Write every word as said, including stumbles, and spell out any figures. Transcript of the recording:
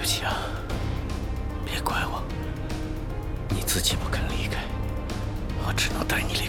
起啊，别怪我，你自己不肯离开，我只能带你离